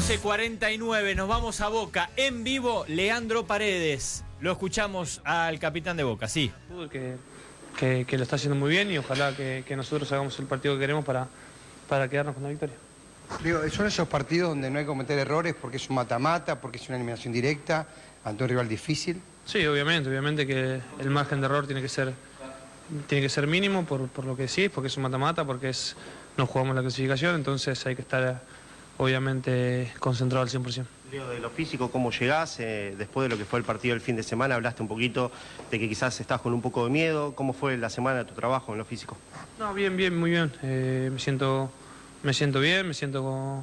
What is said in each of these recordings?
11:49, nos vamos a Boca. En vivo, Leandro Paredes. Lo escuchamos al capitán de Boca, sí. Que lo está haciendo muy bien y ojalá que nosotros hagamos el partido que queremos para quedarnos con la victoria. Digo, son esos partidos donde no hay que cometer errores porque es un mata-mata, porque es una eliminación directa ante un rival difícil. Sí, obviamente que el margen de error tiene que ser mínimo por lo que decís, porque es un mata-mata, porque no jugamos la clasificación, entonces hay que estar obviamente concentrado al 100%. Leo, de lo físico, ¿cómo llegás? Después de lo que fue el partido del fin de semana, hablaste un poquito de que quizás estás con un poco de miedo. ¿Cómo fue la semana de tu trabajo en lo físico? No, bien, muy bien. Me siento bien, me siento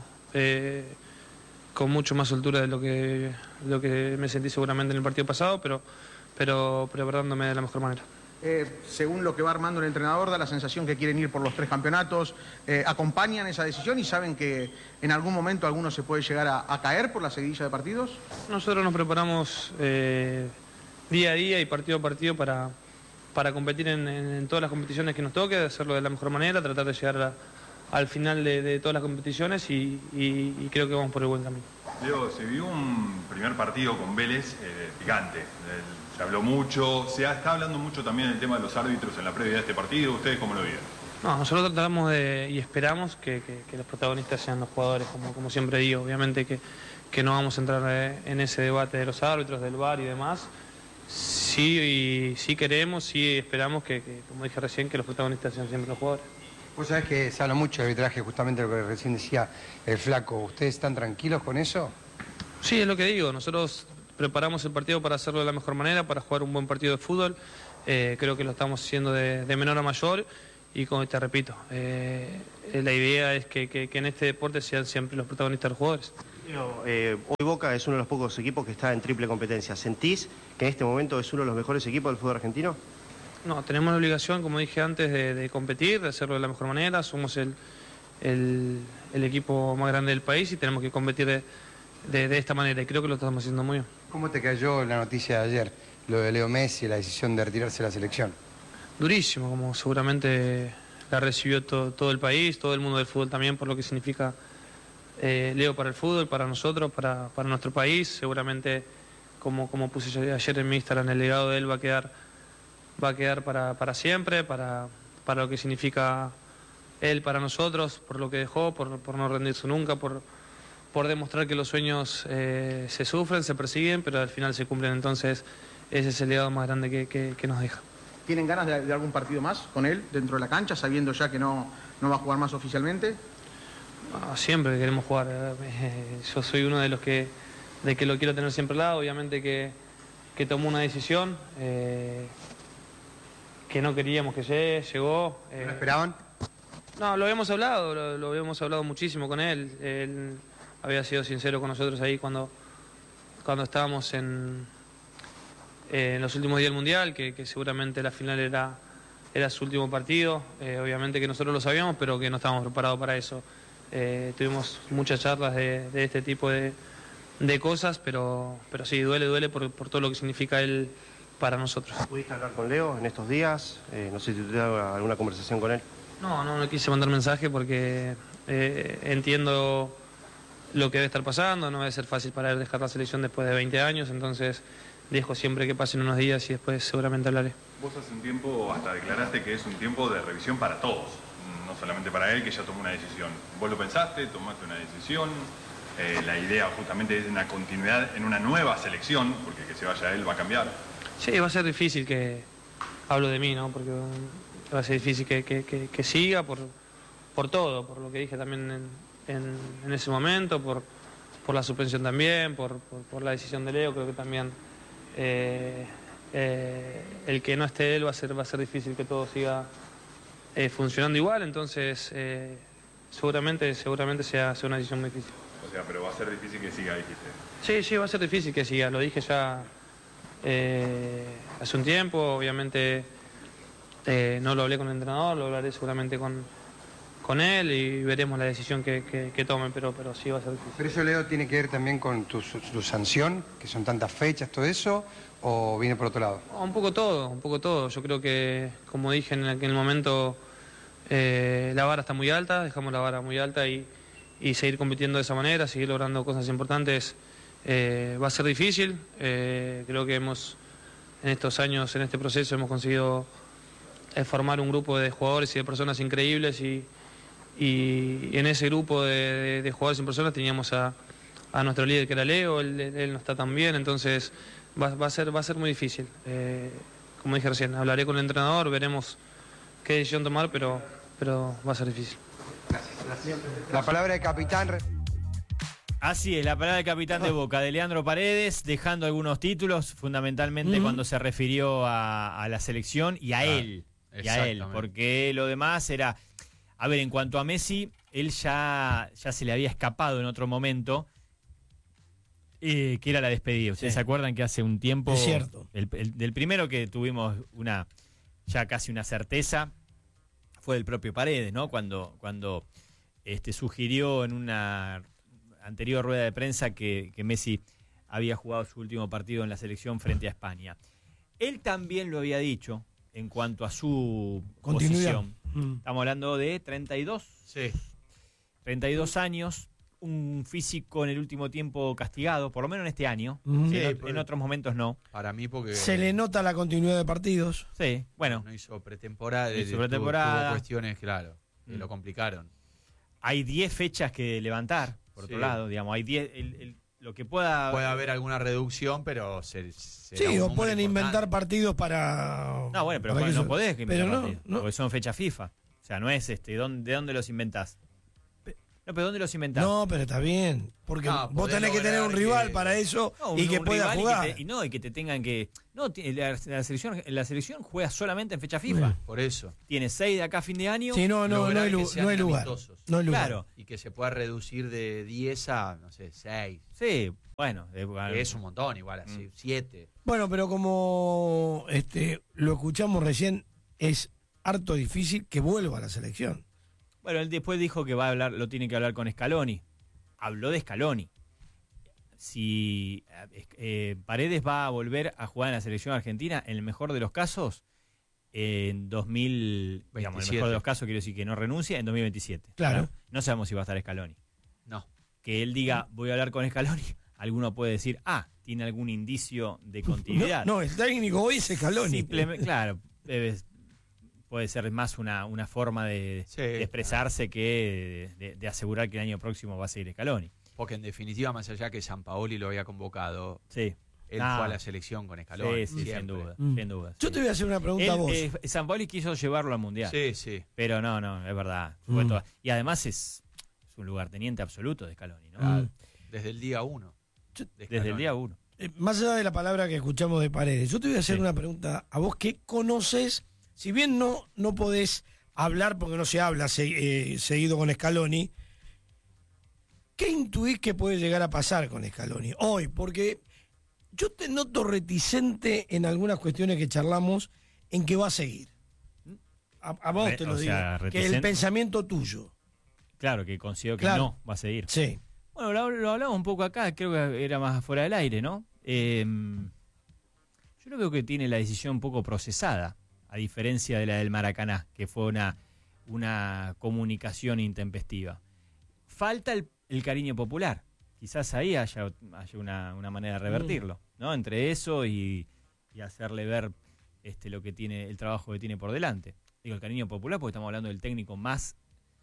con mucho más soltura de lo que me sentí seguramente en el partido pasado, pero preparándome de la mejor manera. Según lo que va armando el entrenador, da la sensación que quieren ir por los 3 campeonatos. ¿Acompañan esa decisión y saben que en algún momento alguno se puede llegar a caer por la seguidilla de partidos? Nosotros nos preparamos día a día y partido a partido para competir en todas las competiciones que nos toque, hacerlo de la mejor manera, tratar de llegar al final de todas las competiciones y creo que vamos por el buen camino. Leo, se vio un primer partido con Vélez picante. Se habló mucho, se está hablando mucho también del tema de los árbitros en la previa de este partido. ¿Ustedes cómo lo vieron? No, nosotros tratamos y esperamos que los protagonistas sean los jugadores, como siempre digo. Obviamente que no vamos a entrar en ese debate de los árbitros, del VAR y demás. Sí queremos, sí esperamos que, como dije recién, que los protagonistas sean siempre los jugadores. Vos sabés que se habla mucho de arbitraje, justamente lo que recién decía el Flaco. ¿Ustedes están tranquilos con eso? Sí, es lo que digo. Nosotros preparamos el partido para hacerlo de la mejor manera, para jugar un buen partido de fútbol. Creo que lo estamos haciendo de menor a mayor y como te repito, la idea es que en este deporte sean siempre los protagonistas los jugadores. Hoy Boca es uno de los pocos equipos que está en triple competencia. ¿Sentís que en este momento es uno de los mejores equipos del fútbol argentino? No, tenemos la obligación, como dije antes, de competir, de hacerlo de la mejor manera. Somos el equipo más grande del país y tenemos que competir de esta manera y creo que lo estamos haciendo muy bien. ¿Cómo te cayó la noticia de ayer, lo de Leo Messi, la decisión de retirarse de la selección? Durísimo, como seguramente la recibió todo el país, todo el mundo del fútbol también, por lo que significa Leo para el fútbol, para nosotros, para nuestro país. Seguramente, como puse ayer en mi Instagram, el legado de él va a quedar para siempre, para lo que significa él para nosotros, por lo que dejó, por no rendirse nunca, por demostrar que los sueños se sufren, se persiguen, pero al final se cumplen. Entonces ese es el legado más grande que nos deja. ¿Tienen ganas de algún partido más con él dentro de la cancha, sabiendo ya que no va a jugar más oficialmente? Siempre queremos jugar. Yo soy uno de los que lo quiero tener siempre al lado. Obviamente que tomó una decisión que no queríamos que llegó. ¿Lo esperaban? No, lo habíamos hablado, lo habíamos hablado muchísimo con él. Él había sido sincero con nosotros ahí cuando estábamos en los últimos días del Mundial, que seguramente la final era su último partido. Obviamente que nosotros lo sabíamos, pero que no estábamos preparados para eso. Tuvimos muchas charlas de este tipo de cosas, pero sí, duele por todo lo que significa él para nosotros. ¿Pudiste hablar con Leo en estos días? No sé si tuviste alguna conversación con él. No quise mandar mensaje porque entiendo lo que debe estar pasando. No debe ser fácil para él dejar la selección después de 20 años, entonces dejo siempre que pasen unos días y después seguramente hablaré. Vos hace un tiempo hasta declaraste que es un tiempo de revisión para todos, no solamente para él, que ya tomó una decisión. ¿Vos lo pensaste? ¿Tomaste una decisión? La idea justamente es una continuidad en una nueva selección, porque que se vaya él va a cambiar. Sí, va a ser difícil que... Hablo de mí, ¿no? Porque va a ser difícil que siga por todo, por lo que dije también en ese momento, por la suspensión también, por la decisión de Leo. Creo que también el que no esté él va a ser difícil que todo siga funcionando igual, entonces seguramente sea una decisión muy difícil. O sea, pero va a ser difícil que siga, dijiste. Sí, va a ser difícil que siga, lo dije ya hace un tiempo. Obviamente no lo hablé con el entrenador, lo hablaré seguramente con él y veremos la decisión que tomen, pero sí va a ser difícil. ¿Pero eso, Leo, tiene que ver también con tu sanción, que son tantas fechas, todo eso, o viene por otro lado? Un poco todo. Yo creo que, como dije en el momento, la vara está muy alta, dejamos la vara muy alta y seguir compitiendo de esa manera, seguir logrando cosas importantes. Va a ser difícil. Creo que en estos años, en este proceso, hemos conseguido formar un grupo de jugadores y de personas increíbles y en ese grupo de jugadores y personas teníamos a nuestro líder, que era Leo. Él no está tan bien, entonces va a ser muy difícil. Como dije recién, hablaré con el entrenador, veremos qué decisión tomar, pero va a ser difícil. La palabra de capitán. Así es, la palabra del capitán de Boca, de Leandro Paredes, dejando algunos títulos, fundamentalmente cuando se refirió a la selección y a él. Y a él, porque lo demás era... A ver, en cuanto a Messi, él ya se le había escapado en otro momento, que era la despedida. ¿Ustedes se acuerdan que hace un tiempo... Es cierto. Del primero que tuvimos ya casi una certeza fue el propio Paredes, ¿no? Cuando sugirió en una anterior rueda de prensa que Messi había jugado su último partido en la selección frente a España. Él también lo había dicho en cuanto a su posición. Estamos hablando de 32. Sí. 32 años, un físico en el último tiempo castigado, por lo menos en este año. Sí, en otros momentos no. Para mí porque... Se le nota la continuidad de partidos. Sí, bueno. No hizo pretemporada. Tuvo cuestiones, claro, que lo complicaron. Hay 10 fechas que levantar, por otro lado, digamos. Hay 10... lo que pueda... Puede haber alguna reducción, pero sí, o pueden inventar partidos para... No, bueno, pero no podés inventar partidos, no. porque son fechas FIFA. O sea, no es ¿de dónde los inventás? No, pero ¿dónde los inventás? No, pero está bien. Porque vos tenés que tener un rival para eso y que pueda jugar. Y que te tengan que... No, la selección juega solamente en fecha FIFA. Por eso. Tiene 6 de acá a fin de año. Sí, no hay lugar. Claro. Y que se pueda reducir de 10 a, no sé, 6. Sí, bueno. Es un montón igual, así, 7. Bueno, pero como lo escuchamos recién, es harto difícil que vuelva a la selección. Bueno, él después dijo que lo tiene que hablar con Scaloni. Habló de Scaloni. Si Paredes va a volver a jugar en la selección argentina, en el mejor de los casos, en 2027. Digamos, en el mejor de los casos, quiero decir que no renuncia, en 2027. Claro. No sabemos si va a estar Scaloni. No. Que él diga, voy a hablar con Scaloni, alguno puede decir, tiene algún indicio de continuidad. No, el técnico hoy es Scaloni. Simplemente, claro, puede ser más una forma de expresarse que de asegurar que el año próximo va a seguir Scaloni. Porque en definitiva, más allá que Sampaoli lo había convocado, sí. Él fue a la selección con Scaloni. Sí, sin duda. Sin duda. Yo te voy a hacer una pregunta a vos. Sampaoli quiso llevarlo al Mundial. Sí, sí. Pero no, es verdad. Y además es un lugarteniente absoluto de Scaloni, ¿no? Desde el día 1. Desde el día 1. Más allá de la palabra que escuchamos de Paredes, yo te voy a hacer una pregunta a vos que conoces, si bien no podés hablar porque no se habla seguido con Scaloni, ¿qué intuís que puede llegar a pasar con Scaloni hoy? Porque yo te noto reticente en algunas cuestiones que charlamos en que va a seguir. A vos te lo digo. Que el pensamiento tuyo. Claro, que considero que no va a seguir. Sí. Bueno, lo hablamos un poco acá, creo que era más fuera del aire, ¿no? Yo no veo que tiene la decisión un poco procesada, a diferencia de la del Maracaná, que fue una comunicación intempestiva. Falta el cariño popular. Quizás ahí haya una manera de revertirlo, ¿no? Entre eso y hacerle ver lo que tiene, el trabajo que tiene por delante. Digo, el cariño popular porque estamos hablando del técnico más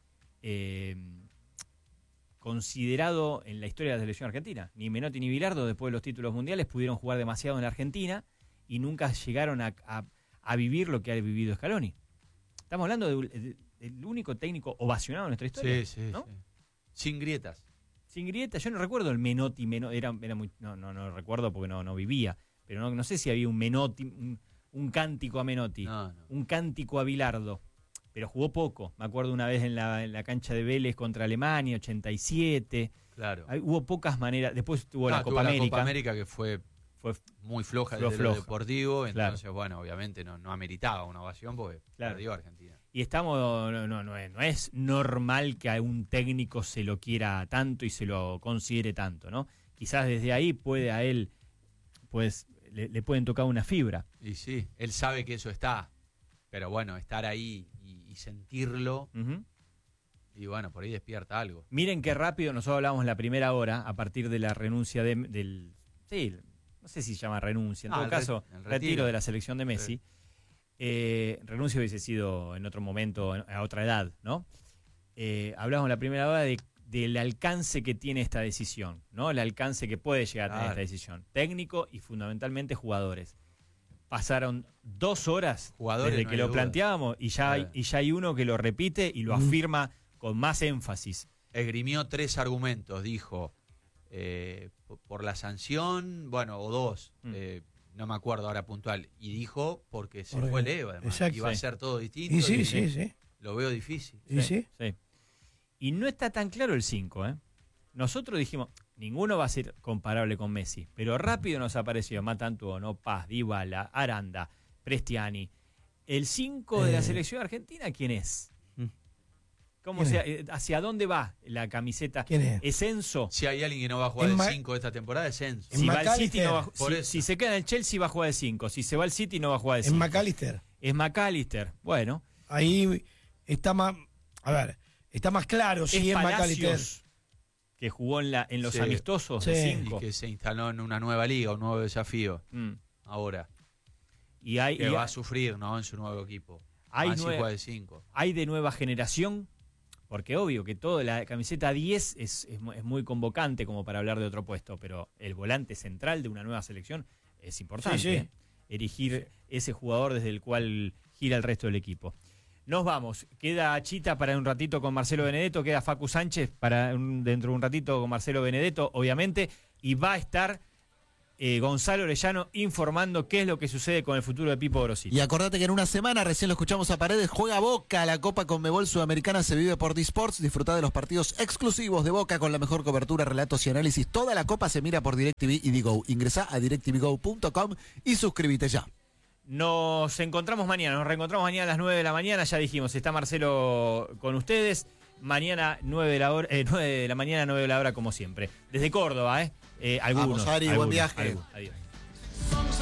considerado en la historia de la selección argentina. Ni Menotti ni Bilardo, después de los títulos mundiales, pudieron jugar demasiado en la Argentina y nunca llegaron a vivir lo que ha vivido Scaloni. Estamos hablando del único técnico ovacionado en nuestra historia. Sí, ¿no? Sí. Sin grietas. Sin grietas. Yo no recuerdo el Menotti. Era muy, no recuerdo porque no vivía. Pero no sé si había un Menotti, un cántico a Menotti, un cántico a Bilardo. Pero jugó poco. Me acuerdo una vez en la cancha de Vélez contra Alemania, 87. Claro. Hubo pocas maneras. Después tuvo la Copa América. La Copa América que fue muy floja desde lo deportivo. Entonces, bueno, obviamente no ameritaba una ovación porque perdió Argentina. Y no es normal que a un técnico se lo quiera tanto y se lo considere tanto, ¿no? Quizás desde ahí le pueden tocar una fibra. Y sí, él sabe que eso está. Pero bueno, estar ahí y sentirlo Y bueno, por ahí despierta algo. Miren qué rápido, nosotros hablamos en la primera hora, a partir de la renuncia sí, no sé si se llama renuncia, en todo caso, el retiro de la selección de Messi. Renuncia hubiese sido en otro momento, a otra edad, ¿no? Hablamos en la primera hora del alcance que tiene esta decisión, ¿no? El alcance que puede llegar a tener esta decisión. Técnico y fundamentalmente jugadores. Pasaron 2 horas desde que lo planteábamos y ya hay uno que lo repite y lo afirma con más énfasis. Esgrimió 3 argumentos, dijo, por la sanción, bueno, o 2, no me acuerdo ahora puntual, y dijo porque se fue Leo, además, y va a ser todo distinto. Y sí. Lo veo difícil. Sí. Y no está tan claro el 5, ¿eh? Nosotros dijimos, ninguno va a ser comparable con Messi, pero rápido nos apareció Matantuono, Paz, Dybala, Aranda, Prestiani. El 5 de la selección argentina, ¿quién es? ¿Hacia dónde va la camiseta? ¿Quién es? ¿Es Enzo? Si hay alguien que no va a jugar el 5 de esta temporada, es Enzo. Si va al City, no va, si se queda en el Chelsea, va a jugar el 5. Si se va al City, no va a jugar el 5. ¿Es McAllister? Es McAllister. Bueno. Ahí está más... A ver, está más claro si es McAllister. Que jugó en los amistosos de 5. Y que se instaló en una nueva liga, un nuevo desafío. Ahora. Que va a sufrir, ¿no? En su nuevo equipo. Juega de 5. Hay de nueva generación, porque obvio que toda la camiseta 10 es muy convocante como para hablar de otro puesto, pero el volante central de una nueva selección es importante. Erigir ese jugador desde el cual gira el resto del equipo. Nos vamos. Queda Chita para un ratito con Marcelo Benedetto, queda Facu Sánchez para dentro de un ratito con Marcelo Benedetto, obviamente, y va a estar Gonzalo Orellano informando qué es lo que sucede con el futuro de Pipo Grosito. Y acordate que en una semana, recién lo escuchamos a Paredes, juega Boca, la Copa Conmebol Sudamericana se vive por D-Sports. Disfrutá de los partidos exclusivos de Boca con la mejor cobertura, relatos y análisis. Toda la Copa se mira por DirecTV y Digo. Ingresá a directvgo.com y suscríbete ya. Nos reencontramos mañana a las 9 de la mañana, ya dijimos, está Marcelo con ustedes. Mañana 9 de la mañana, 9 de la hora como siempre. Desde Córdoba, algunos. Vamos, Ari, buen viaje. Adiós.